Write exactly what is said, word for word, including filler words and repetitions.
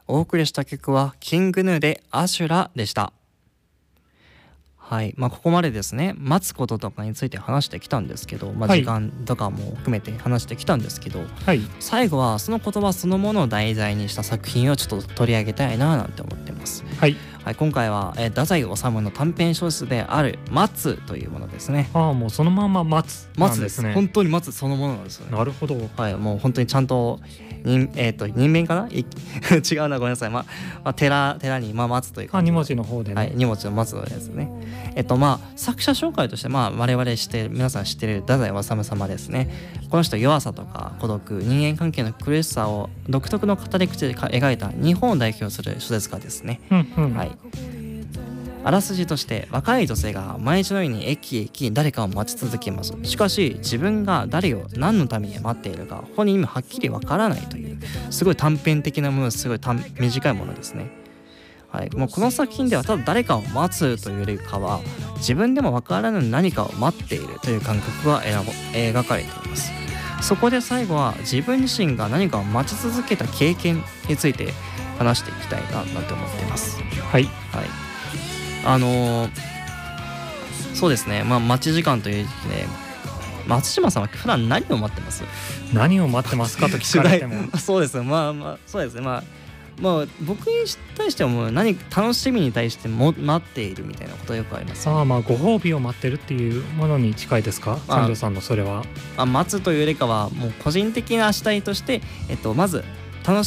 お送りした曲はキングヌーでアシュラでした。はい、まあここまでですね、待つこととかについて話してきたんですけど、まあ、時間とかも含めて話してきたんですけど、はい、最後はその言葉そのものを題材にした作品をちょっと取り上げたいななんて思ってます。はい、はい、今回は、えー、太宰治の短編小説である待つというものですね。 ああ、もうそのまま待つ待つですね。本当に待つそのものなんですよね。 なるほど。 はい、もう本当にちゃんと人、えー、と人弁かな違うな、ごめんなさい。まあ、まあ、寺寺に、まあ、待つというか、 に文字の方でね、 はい、に文字の待つのですね。えっとまあ作者紹介として、まあ我々知ってる、皆さん知ってる太宰治様ですね。この人弱さとか孤独、人間関係の苦しさを独特の語り口で描いた日本を代表する小説家ですね。うんうん、はい。あらすじとして、若い女性が毎日のように駅へ行き誰かを待ち続けます。しかし自分が誰を何のために待っているか本人にもはっきりわからないという、すごい短編的なもの、すごい短いものですね。はい、もうこの作品ではただ誰かを待つというよりかは、自分でもわからぬ何かを待っているという感覚が描かれています。そこで最後は自分自身が何かを待ち続けた経験について話していきたいななんて思っています。はい、はい、あのー、そうですね、まあ待ち時間という時期で、松島さんは普段何を待ってます？ 何を待ってますかと聞かれてもそうですね、まあまあそうですね、まあまあ、僕に対してはもう何楽しみに対しても待っているみたいなことはよくあります、ね。 ああ、まあご褒美を待ってるっていうものに近いですか、三條さんのそれは。 あ、待つというよりかはもう個人的な主体として、えっと、まず